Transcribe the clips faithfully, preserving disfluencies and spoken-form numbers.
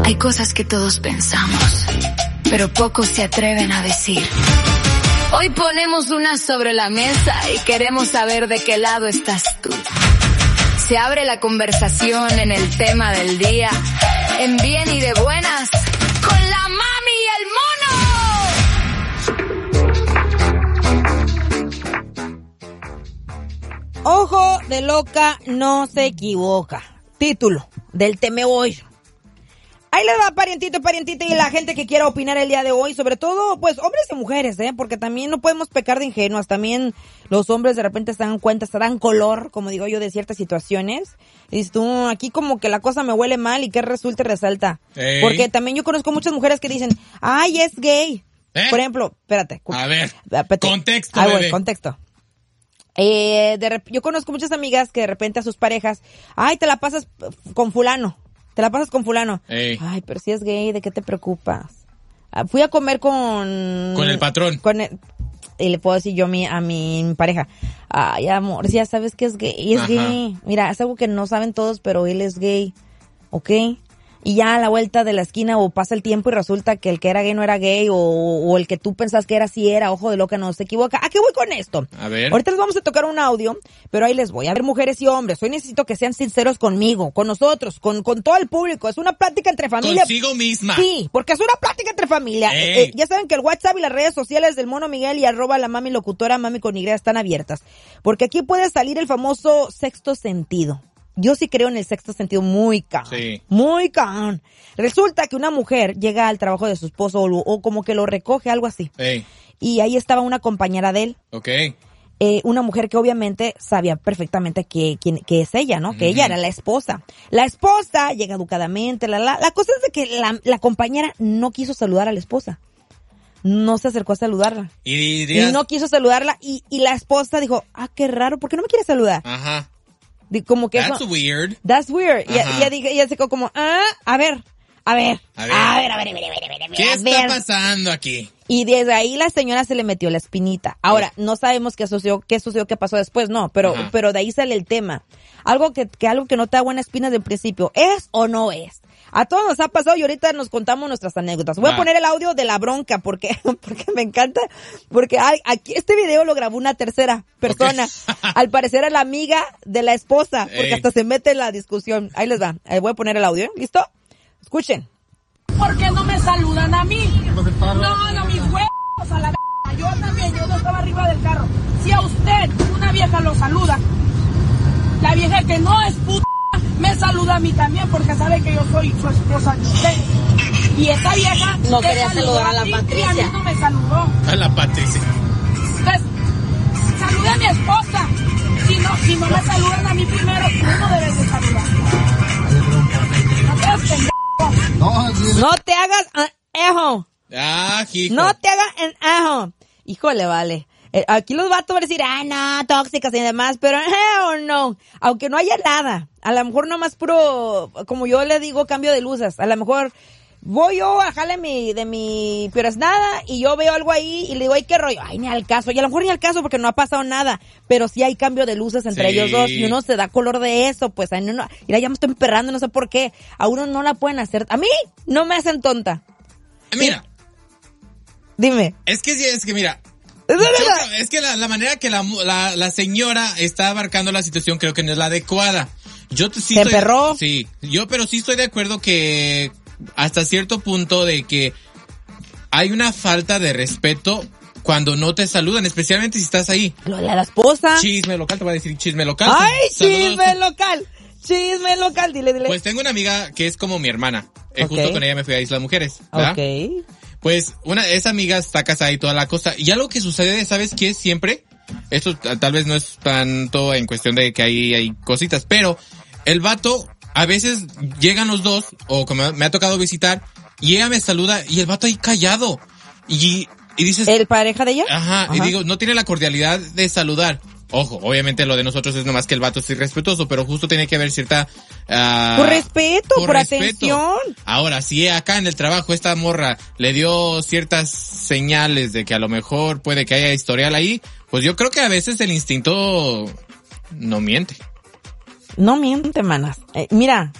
Hay cosas que todos pensamos, pero pocos se atreven a decir. Hoy ponemos una sobre la mesa y queremos saber de qué lado estás tú. Se abre la conversación en el tema del día, en bien y de buenas, con la mami y el mono. Ojo de loca no se equivoca. Título del Te Voy. Ahí le va, parientito, parientita, y la gente que quiera opinar el día de hoy, sobre todo, pues, hombres y mujeres, ¿eh? Porque también no podemos pecar de ingenuas. También los hombres de repente se dan cuenta, se dan color, como digo yo, de ciertas situaciones. Y dices tú, aquí como que la cosa me huele mal y que resulta y resalta. Ey. Porque también yo conozco muchas mujeres que dicen, ay, es gay. ¿Eh? Por ejemplo, espérate. A ver, espérate. contexto, Ahí voy, bebé. contexto. Eh, de rep- yo conozco muchas amigas que de repente a sus parejas, ay, te la pasas con fulano. Te la pasas con fulano. Ey. Ay, pero si es gay, ¿de qué te preocupas? Ah, fui a comer con... Con el patrón. Con el- y le puedo decir yo a mi, a mi pareja, ay, amor, si ya sabes que es gay, es Ajá. gay. Mira, es algo que no saben todos, pero él es gay, ¿ok? Y ya a la vuelta de la esquina o pasa el tiempo y resulta que el que era gay no era gay o, o el que tú pensás que era sí era, ojo de loca, no se equivoca. ¿A qué voy con esto? A ver. Ahorita les vamos a tocar un audio, pero ahí les voy. A ver, mujeres y hombres, hoy necesito que sean sinceros conmigo, con nosotros, con, con todo el público. Es una plática entre familia. Consigo misma. Sí, porque es una plática entre familia. Ey. Eh, eh, ya saben que el WhatsApp y las redes sociales del Mono Miguel y arroba la mami locutora, mami con Y, están abiertas. Porque aquí puede salir el famoso sexto sentido. Yo sí creo en el sexto sentido muy cabrón. Sí. Muy cabrón. Resulta que una mujer llega al trabajo de su esposo o, o como que lo recoge, algo así. Ey, Y ahí estaba una compañera de él. ok. Eh, una mujer que obviamente sabía perfectamente que, quién, que es ella, ¿no? Que Ujú. ella era la esposa. La esposa llega educadamente, la, la, la cosa es de que la, la compañera no quiso saludar a la esposa. No se acercó a saludarla. Y Y dirías... no quiso saludarla y, y la esposa dijo, ah, qué raro, ¿por qué no me quiere saludar? Ajá. Di- Como que That's eso, weird. that's weird. Y Ajá. ella, dijo- ella se quedó como, ah, a ver, a ver, A ver. a ver, a ver, a ver, a ver, a ver, a ver, ¿Qué a está ver. pasando aquí? Y desde ahí la señora se le metió la espinita. Ahora, no sabemos qué sucedió, qué sucedió, qué pasó después, no, pero, Ajá. pero de ahí sale el tema. Algo que, que algo que no te da buena espina desde el principio, ¿es o no es? A todos nos ha pasado y ahorita nos contamos nuestras anécdotas. Voy Va. a poner el audio de la bronca porque, porque me encanta, porque hay, aquí este video lo grabó una tercera persona. Ok. Al parecer era la amiga de la esposa, porque Ey. hasta se mete en la discusión. Ahí les va. Ahí voy a poner el audio, ¿eh? ¿Listo? Escuchen. ¿Por qué no me saludan a mí? No, no, mis huevos a la verga. Yo también, yo no estaba arriba del carro. Si a usted, una vieja lo saluda, la vieja que no es puta, me saluda a mí también porque sabe que yo soy su esposa de usted. Y esta vieja No te quería saludó saludar a la ti Patricia. Y a mí no me saludó. A la Patricia. Entonces, salude a mi esposa. Si no, si no me saludan a mí primero, tú no debes de saludar. No seas pendejo. No te hagas ah, ejo. Ah, hijo. No te hagas en ajo. Híjole, vale. Eh, aquí los vatos van a decir, ah, no, tóxicas y demás, pero hell no. Aunque no haya nada. A lo mejor nomás puro, como yo le digo, cambio de luces. A lo mejor voy yo a jalar mi, de mi pero es nada y yo veo algo ahí y le digo, ay, qué rollo. Ay, ni al caso. Y a lo mejor ni al caso porque no ha pasado nada. Pero sí hay cambio de luces entre Sí. ellos dos y uno se da color de eso. Pues, ay, no, no. Mira, ya me estoy emperrando, no sé por qué. A uno no la pueden hacer. A mí no me hacen tonta. Mira, Dime. es que sí, es que mira. Es yo verdad. creo- es que la, la manera que la, mu- la, la señora está abarcando la situación creo que no es la adecuada. Yo t- sí ¿Se estoy- emperró? Sí, yo pero sí estoy de acuerdo que hasta cierto punto de que hay una falta de respeto cuando no te saludan, especialmente si estás ahí. Lo de la esposa. Chisme local, te voy a decir chisme local. ¡Ay, Saludos. chisme local! Chisme local, dile, dile. Pues tengo una amiga que es como mi hermana. Eh, Ok. Justo con ella me fui a Islas Mujeres, ¿verdad? Ok. Pues una esa amiga está casada y toda la cosa. Y algo que sucede, ¿sabes qué? Siempre, esto t- tal vez no es tanto en cuestión de que hay, hay cositas, pero el vato, a veces llegan los dos, o como me ha tocado visitar, y ella me saluda y el vato ahí callado. Y, y dices, ¿El pareja de ella? ajá, y digo, no tiene la cordialidad de saludar. Ojo, obviamente lo de nosotros es nomás que el vato es irrespetuoso, pero justo tiene que haber cierta... ah, Por respeto, por respeto. atención. Ahora, si acá en el trabajo esta morra le dio ciertas señales de que a lo mejor puede que haya historial ahí, pues yo creo que a veces el instinto no miente. No miente, manas. Eh, mira,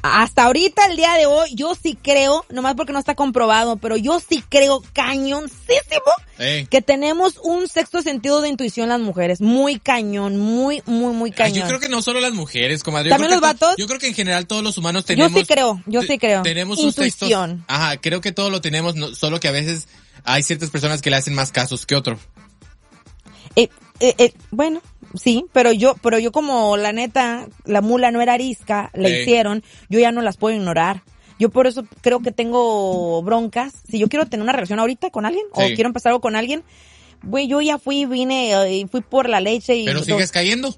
hasta ahorita, el día de hoy, yo sí creo, nomás porque no está comprobado, pero yo sí creo cañoncísimo Ey. que tenemos un sexto sentido de intuición las mujeres. Muy cañón, muy, muy, muy Ay, cañón. yo creo que no solo las mujeres, comadre. Yo ¿También creo los que to- vatos? Yo creo que en general todos los humanos tenemos... Yo sí creo, yo sí creo. Tenemos un sexto... Intuición. Ajá, creo que todos lo tenemos, no- solo que a veces hay ciertas personas que le hacen más casos que otro. Eh, eh, eh, bueno, sí, pero yo, pero yo como la neta, la mula no era arisca, la Ey. hicieron, yo ya no las puedo ignorar. Yo por eso creo que tengo broncas. Si yo quiero tener una relación ahorita con alguien, Sí. o quiero empezar algo con alguien, güey, yo ya fui, vine eh, y fui por la leche y... Pero todo. sigues cayendo.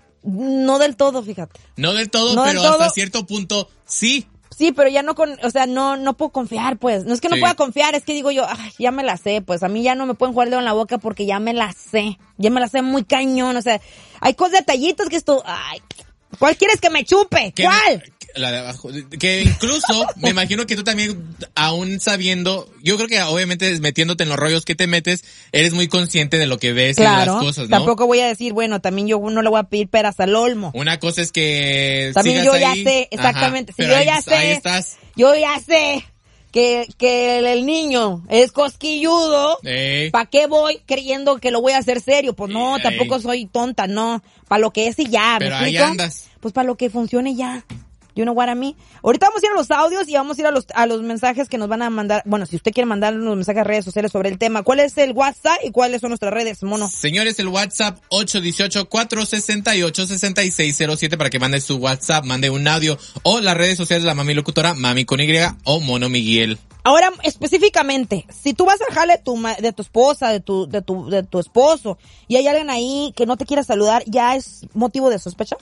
No del todo, fíjate. No del todo, No del pero todo. hasta cierto punto sí. Sí, pero ya no con, o sea, no, no puedo confiar, pues. No es que no Sí. pueda confiar, es que digo yo, ay, ya me la sé, pues. A mí ya no me pueden jugar el dedo en la boca porque ya me la sé. Ya me la sé muy cañón, o sea, hay cosas, detallitos que esto, ay, ¿cuál quieres que me chupe? Que- ¿Cuál? La de abajo. Que incluso, me imagino que tú también, aún sabiendo, yo creo que obviamente metiéndote en los rollos que te metes, eres muy consciente de lo que ves y de Claro, las cosas, ¿no? tampoco voy a decir, bueno, también yo no le voy a pedir peras al olmo. Una cosa es que También sigas yo ya ahí. sé, exactamente. Ajá, Si pero yo ahí, ya sé, ahí estás. yo ya sé que, que el, el niño es cosquilludo. Eh, ¿Para qué voy creyendo que lo voy a hacer serio? Pues no, Ey. tampoco soy tonta, no. Para lo que es y ya, ¿me Pero ahí explico? andas. Pues para lo que funcione ya. You know what I mean? Ahorita vamos a ir a los audios y vamos a ir a los, a los mensajes que nos van a mandar. Bueno, si usted quiere mandar unos mensajes a redes sociales sobre el tema, ¿cuál es el WhatsApp y cuáles son nuestras redes, mono? Señores, el WhatsApp ocho uno ocho, cuatro seis ocho, seis seis cero siete para que mande su WhatsApp, mande un audio, o las redes sociales de la Mami Locutora, Mami con Y o Mono Miguel. Ahora, específicamente, si tú vas al jale de tu, ma- de tu esposa, de tu, de tu, de tu esposo, y hay alguien ahí que no te quiera saludar, ¿ya es motivo de sospecha?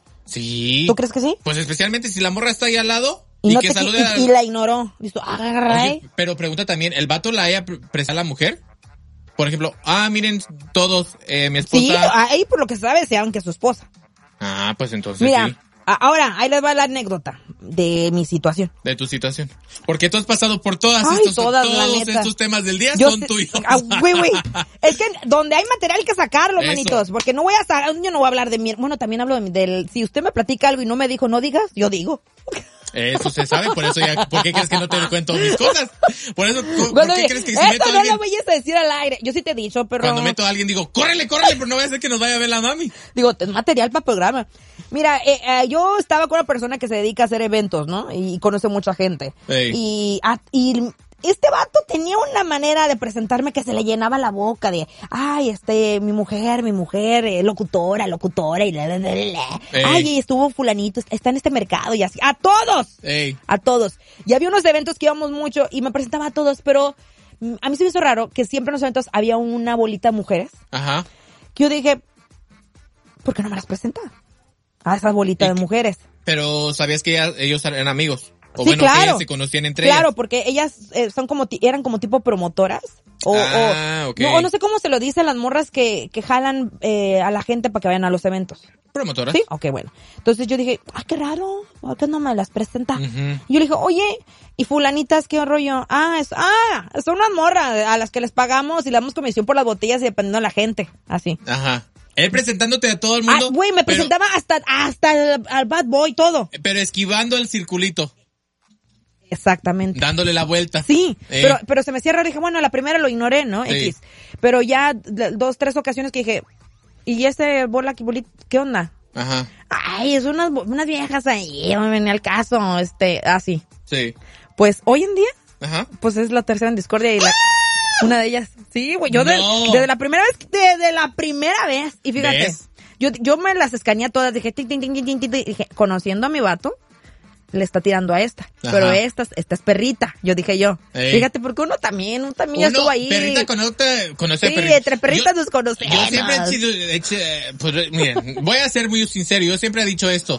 Sí. ¿Tú crees que sí? Pues especialmente si la morra está ahí al lado Y, y, no que te, salude y, a... y la ignoró. Listo, agarra, Oye, pero pregunta también, ¿el vato la haya pre- prestado a la mujer? Por ejemplo, ah, miren todos, eh, mi esposa... Sí, ahí por lo que sabes, sea aunque su esposa. Ah, pues entonces Mira, sí, a- ahora, ahí les va la anécdota de mi situación. de tu situación. Porque tú has pasado por todas Ay, estos, todas, la todos neta. estos temas del día Yo son sé- tuyos. ah, güey, güey. Es que donde hay material hay que sacarlo, Eso. manitos. Porque no voy a sacar, yo no voy a hablar de mi, bueno, también hablo de mi- del, si usted me platica algo y no me dijo, no digas, yo digo. Eso se sabe, por eso ya, ¿por qué crees que no te cuento mis cosas? Por eso, ¿por Cuando qué diga, crees que si esto meto a no alguien, lo vayas a decir al aire. Yo sí te he dicho, pero... cuando meto a alguien digo, córrele, córrele, pero no vaya a ser que nos vaya a ver la mami? Digo, es material para programa. Mira, eh, eh, yo estaba con una persona que se dedica a hacer eventos, ¿no? Y, conoce mucha gente. Ey. Y, ah, y este vato tenía una manera de presentarme que se le llenaba la boca de, ay, este, mi mujer, mi mujer, eh, locutora, locutora, y la, la, la, la. Ey. Ay, y estuvo fulanito, está en este mercado y así. ¡A todos! Ey. A todos. Y había unos eventos que íbamos mucho y me presentaba a todos, pero mm, a mí se me hizo raro que siempre en los eventos había una bolita de mujeres Ajá. que yo dije, ¿por qué no me las presenta? A esas bolitas ¿Y de qué? mujeres. Pero sabías que ya- ellos eran amigos. O Sí, bueno, que claro. ellas se conocían entre Claro, ellas. porque ellas eh, son como ti- eran como tipo promotoras. O, Ah, o, ok. no, o no sé cómo se lo dicen las morras que, que jalan eh, a la gente para que vayan a los eventos. Promotoras. ¿Sí? Ok, bueno. Entonces yo dije, ah, qué raro, ¿por qué no me las presenta? Ujú. Y yo le dije, oye, ¿y fulanitas qué rollo? Ah, es, ah, son unas morras a las que les pagamos y le damos comisión por las botellas y dependiendo de la gente. Así. Ajá. Él presentándote a todo el Ah, mundo. güey, me pero- presentaba hasta, hasta el- al Bad Boy, todo. Pero esquivando el circulito, Exactamente. dándole la vuelta. Sí, Eh. pero, pero se me hacía raro. Dije, bueno, la primera lo ignoré, ¿no? Sí. X. Pero ya d- dos, tres ocasiones que dije, ¿y ese bola, bolit, qué onda? Ajá. Ay, es unas, bo- unas viejas ahí, me venía al caso, este, así. Sí. Pues hoy en día, Ajá. pues es la tercera en discordia y la, una de ellas. Sí, güey, yo de- No. desde la primera vez, desde la primera vez, y fíjate, ¿Ves? yo, yo me las escaneé todas, dije, tin, tin, tin, tin, tin, tin, tin, dije, conociendo a mi vato, le está tirando a esta, Ajá. pero esta, esta es perrita, yo dije yo. Ey. Fíjate, porque uno también, uno también ya Uno, estuvo ahí. perrita conoce, conoce Sí, perrita. entre perritas Yo- nos conocemos. Yo siempre he sido, he hecho, eh, pues, miren, voy a ser muy sincero, yo siempre he dicho esto.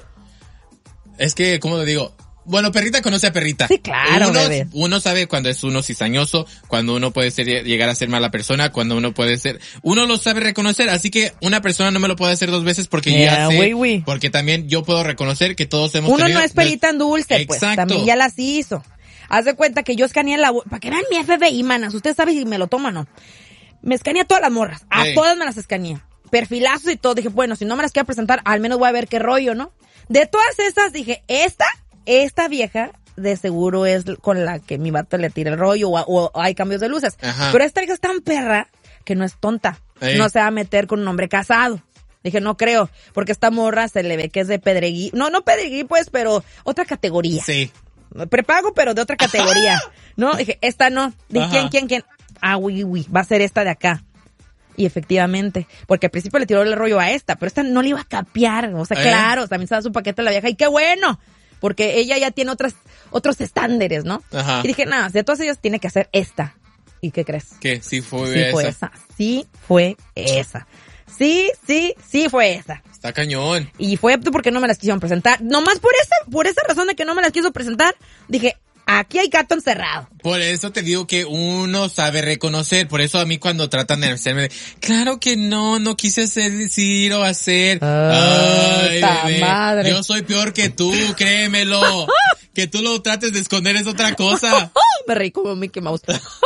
Es que, ¿cómo lo digo? Bueno, perrita conoce a perrita. Sí, claro, uno, bebé. uno sabe cuando es uno cizañoso, cuando uno puede ser, llegar a ser mala persona, cuando uno puede ser, uno lo sabe reconocer, así que una persona no me lo puede hacer dos veces porque Yeah, ya sé, güey, güey. porque también yo puedo reconocer que todos hemos Uno tenido... no es perita en dulce, pues, Exacto. también ya las hizo. Haz de cuenta que yo escaneé la, para que vean mi F B I, manas, usted sabe si me lo toma o no. Me escaneé a todas las morras, a Ey. todas me las escaneé. Perfilazos y todo, dije, bueno, si no me las quiero presentar, al menos voy a ver qué rollo, ¿no? De todas esas, dije, esta esta vieja de seguro es con la que mi vato le tira el rollo o, o hay cambios de luces. Ajá. Pero esta vieja es tan perra que no es tonta. ¿Eh? No se va a meter con un hombre casado. Dije, no creo, porque esta morra se le ve que es de Pedregui. No, no Pedregui, pues, pero otra categoría. Sí. Prepago, pero de otra categoría. No, dije, esta no. Dije, Ajá. ¿quién, quién, quién? Ah, uy, uy, va a ser esta de acá. Y efectivamente, porque al principio le tiró el rollo a esta, pero esta no le iba a capear. O sea, ¿Eh? claro, también se da su paquete a la vieja. Y qué bueno, porque ella ya tiene otras, otros estándares, ¿no? Ajá. Y dije, nada, de todas ellas tiene que hacer esta. ¿Y qué crees? ¿Qué? Sí fue Sí esa. fue esa. Sí fue esa. Sí, sí, sí fue esa. Está cañón. Y fue apto porque no me las quisieron presentar. Nomás por esa, por esa razón de que no me las quiso presentar, dije, aquí hay gato encerrado. Por eso te digo que uno sabe reconocer. Por eso a mí cuando tratan de hacerme, claro que no, no quise hacer, decir o hacer. Ay, ta bebé, madre. yo soy peor que tú, créemelo. Que tú lo trates de esconder es otra cosa. Me reí como Mickey Mouse.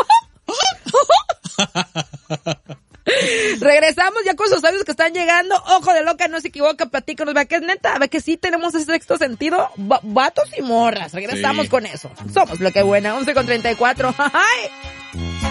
Regresamos ya con sus audios que están llegando. Ojo de loca, no se equivoca, platícanos, vea que es neta, vea que sí tenemos ese sexto sentido, Va- vatos y morras. Regresamos Sí. con eso. Somos lo que buena, once con treinta y cuatro. ¡Ay!